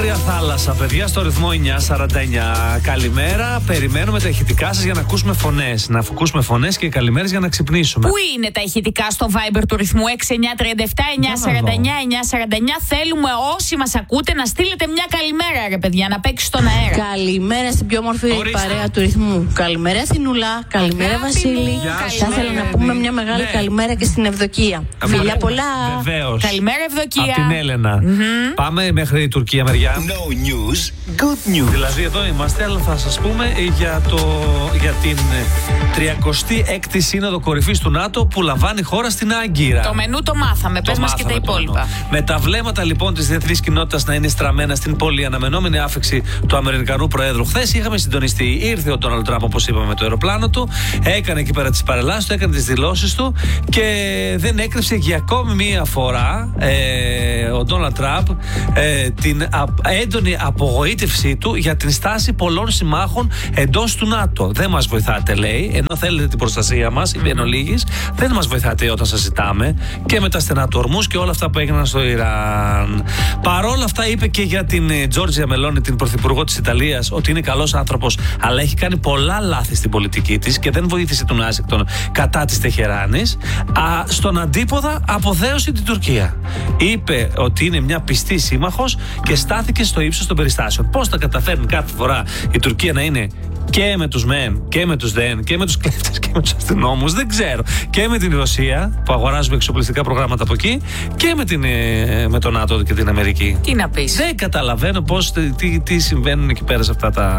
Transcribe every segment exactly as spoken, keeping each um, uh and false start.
Βόρεια Θάλασσα, παιδιά, στο ρυθμό εννιά σαράντα εννιά. Καλημέρα. Περιμένουμε τα ηχητικά σας για να ακούσουμε φωνές. Να ακούσουμε φωνές και καλημέρες για να ξυπνήσουμε. Πού είναι τα ηχητικά στο Viber του ρυθμού έξι εννιά τριάντα επτά εννιά σαράντα εννιά εννιά σαράντα εννιά? Θέλουμε όσοι μας ακούτε να στείλετε μια καλημέρα, ρε παιδιά, να παίξει στον αέρα. Καλημέρα στην πιο όμορφη παρέα του ρυθμού. Καλημέρα στην Ουλά. Καλημέρα, Βασίλη. Θα ήθελα να πούμε μια μεγάλη ναι. καλημέρα και στην Ευδοκία. Φιλιά πολλά. Βεβαίως. Καλημέρα, Ευδοκία. Από την Έλενα. Mm-hmm. Πάμε μέχρι η Τουρκία μεριά. No news, good news. Δηλαδή εδώ είμαστε, αλλά θα σας πούμε για, το, για την τριακοστή έκτη Σύνοδο Κορυφής του ΝΑΤΟ που λαμβάνει χώρα στην Άγκυρα. Το μενού το μάθαμε, πες μας και τα υπόλοιπα. Με τα βλέμματα λοιπόν της διεθνής κοινότητας να είναι στραμμένα στην πολύ αναμενόμενη άφηξη του Αμερικανού Προέδρου. Χθες είχαμε συντονιστεί. Ήρθε ο Ντόναλντ Τραμπ, όπως είπαμε, με το αεροπλάνο του. Έκανε εκεί πέρα τις παρελάσεις του, έκανε τις δηλώσεις του και δεν έκρυψε για ακόμη μία φορά ε, ο Ντόναλντ Τραμπ ε, την α, έντονη απογοήτευσή του για την στάση πολλών συμμάχων εντός του ΝΑΤΟ. Δεν μας βοηθάτε, λέει, ενώ θέλετε την προστασία μας, είπε εν ολίγης, δεν μας βοηθάτε όταν σας ζητάμε, και με τα στενατορμούς και όλα αυτά που έγιναν στο Ιράν. Παρόλα αυτά, είπε και για την Τζόρτζια Μελόνι, την πρωθυπουργό της Ιταλίας, ότι είναι καλός άνθρωπος, αλλά έχει κάνει πολλά λάθη στην πολιτική της και δεν βοήθησε τον Ουάσιγκτον κατά της Τεχεράνης. Α, στον αντίποδα, αποδέωσε την Τουρκία. Είπε ότι είναι μια πιστή σύμμαχος και στάθηκε στο ύψος των περιστάσεων. Πώς θα καταφέρνει κάθε φορά η Τουρκία να είναι και με τους μεν και με τους δεν και με τους κλέφτες και με τους αστυνόμους, δεν ξέρω, και με την Ρωσία που αγοράζουμε εξοπλιστικά προγράμματα από εκεί και με, την, με το ΝΑΤΟ και την Αμερική. Τι να πεις. Δεν καταλαβαίνω πώς, τι, τι συμβαίνουν εκεί πέρα σε, αυτά τα,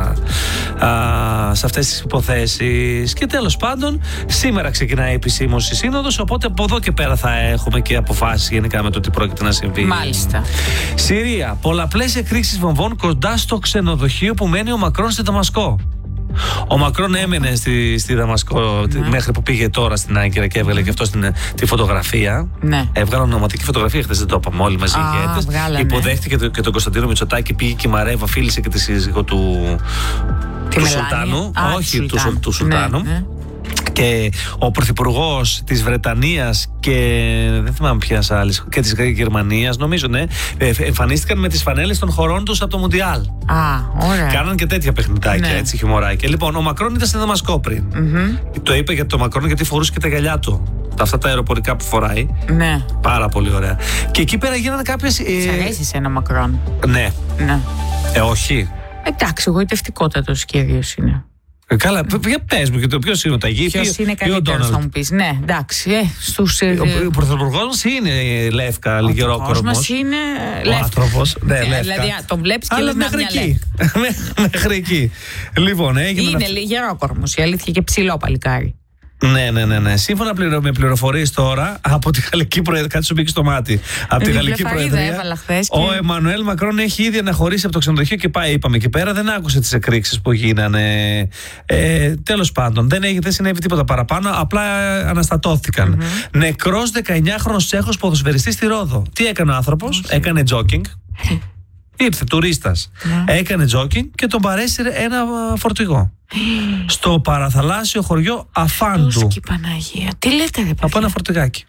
α, σε αυτές τις υποθέσεις. Και τέλος πάντων, σήμερα ξεκινάει επισήμως η Σύνοδος, οπότε από εδώ και πέρα θα έχουμε και αποφάσεις γενικά με το τι πρόκειται να συμβεί. Μάλιστα. Συρία. Πολλαπλές εκρήξεις βομβών κοντά στο ξενοδοχείο που μένει ο Μακρόν στη Δαμασκό. Ο Μακρόν έμενε στη, στη Δαμασκό ναι. μέχρι που πήγε τώρα στην Άγκυρα και έβγαλε mm. και αυτό στην, τη φωτογραφία. Ναι. Έβγαλε ονοματική φωτογραφία χθες, δεν το είπαμε όλοι μαζί οι ηγέτες. Υποδέχτηκε το, και τον Κωνσταντίνο Μητσοτάκη, πήγε και η Μαρέβα, φίλησε και τη σύζυγο του, του Σουλτάνου. Α, όχι, του, του, του Σουλτάνου. Ναι, ναι. Και ο πρωθυπουργός της Βρετανίας και δεν θυμάμαι ποιας άλλης, και της Γερμανίας, νομίζω, ναι, εμφανίστηκαν με τις φανέλες των χωρών τους από το Μουντιάλ. Α, ωραία. Κάναν και τέτοια παιχνιδάκια, ναι. έτσι, χιμωράκια. Λοιπόν, ο Μακρόν ήταν στη Δαμασκό πριν. Mm-hmm. Το είπε για το Μακρόν γιατί φορούσε και τα γυαλιά του. Αυτά τα αεροπορικά που φοράει. Ναι. Πάρα πολύ ωραία. Και εκεί πέρα γίνανε κάποιες. Σ' αρέσει εσένα Μακρόν? Ναι. Ναι. Ε, όχι. Εντάξει, εγωιτευτικότατος κύριος είναι. Ε, καλά, για πες μου και το ποιος είναι ο Ταγί. Ποιος είναι καλύτερος, θα μου πεις. Ναι, εντάξει. Ε, στους, ε, ο ο πρωθυπουργός μας είναι Λεύκα, λιγερόκορμος. Ο μας είναι Λεύκα. Ο άνθρωπος, ναι, ε, Λεύκα. Δηλαδή τον βλέπεις και λες να μέχρι εκεί. Μέχρι εκεί. Λοιπόν, έγινε. Είναι λιγερόκορμος, η αλήθεια, και ψηλό παλικάρι. Ναι, ναι, ναι, ναι. Σύμφωνα με πληροφορίες τώρα από τη Γαλλική Προεδρία. Κάτι σου μπήκε στο μάτι. Από τη Γαλλική Προεδρία. Ο και... Εμμανουέλ Μακρόν έχει ήδη αναχωρήσει από το ξενοδοχείο και πάει, είπαμε, εκεί πέρα. Δεν άκουσε τις εκρήξεις που γίνανε. Ε, τέλος πάντων, δεν, έχει, δεν συνέβη τίποτα παραπάνω. Απλά αναστατώθηκαν. Mm-hmm. Νεκρός δεκαεννιάχρονος Τσέχος ποδοσφαιριστής στη Ρόδο. Τι έκανε ο άνθρωπος? Mm-hmm. Έκανε τζόκινγκ. Ήρθε τουρίστας. Yeah. Έκανε τζόκινγκ και τον παρέσυρε ένα φορτηγό. Στο παραθαλάσσιο χωριό Αφάντου. Και Παναγία. Τι λέτε, ρε παιδιά? Από ένα φορτηγάκι.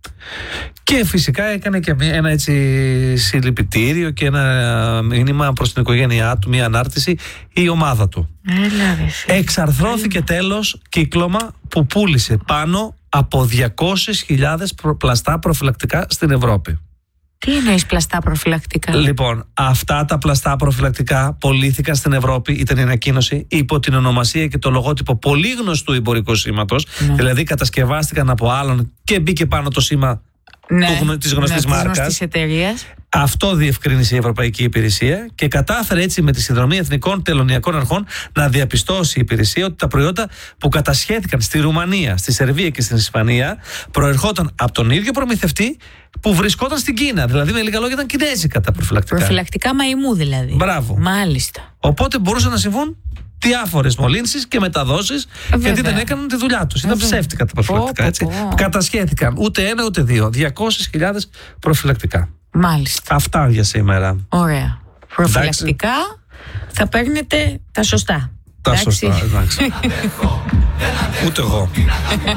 Και φυσικά έκανε και ένα έτσι συλληπιτήριο και ένα μήνυμα προς την οικογένειά του, μια ανάρτηση, η ομάδα του. Έλα, εξαρθρώθηκε τέλος κύκλωμα που πούλησε πάνω από διακόσιες χιλιάδες πλαστά προφυλακτικά στην Ευρώπη. Τι εννοείς πλαστά προφυλακτικά? Λοιπόν, αυτά τα πλαστά προφυλακτικά πωλήθηκαν στην Ευρώπη, ήταν η ανακοίνωση, υπό την ονομασία και το λογότυπο πολύ γνωστού εμπορικού σήματος. Ναι. Δηλαδή κατασκευάστηκαν από άλλον και μπήκε πάνω το σήμα, ναι, του, της γνωστής ναι, μάρκας. Της εταιρείας. Αυτό διευκρίνησε η Ευρωπαϊκή Υπηρεσία και κατάφερε έτσι με τη συνδρομή εθνικών τελωνειακών αρχών να διαπιστώσει η υπηρεσία ότι τα προϊόντα που κατασχέθηκαν στη Ρουμανία, στη Σερβία και στην Ισπανία προερχόταν από τον ίδιο προμηθευτή που βρισκόταν στην Κίνα. Δηλαδή, με λίγα λόγια, ήταν κινέζικα τα προφυλακτικά. Προφυλακτικά μαϊμού, δηλαδή. Μπράβο. Μάλιστα. Οπότε μπορούσαν να συμβούν διάφορες μολύνσεις και μεταδόσεις, γιατί δεν έκαναν τη δουλειά τους. Ήταν ψεύτικα τα προφυλακτικά. Έτσι. Πω, πω. Κατασχέθηκαν ούτε ένα ούτε δύο. διακόσιες χιλιάδες προφυλακτικά. Μάλιστα. Αυτά για σήμερα. Ωραία. Προφυλακτικά θα παίρνετε τα σωστά. Τα εντάξει. Σωστά, εντάξει. Ούτε εγώ.